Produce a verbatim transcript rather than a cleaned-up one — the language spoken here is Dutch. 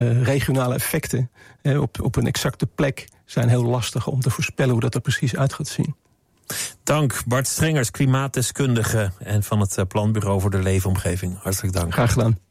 uh, regionale effecten uh, op, op een exacte plek zijn heel lastig om te voorspellen hoe dat er precies uit gaat zien. Dank, Bart Strengers, klimaatdeskundige en van het Planbureau voor de Leefomgeving. Hartelijk dank. Graag gedaan.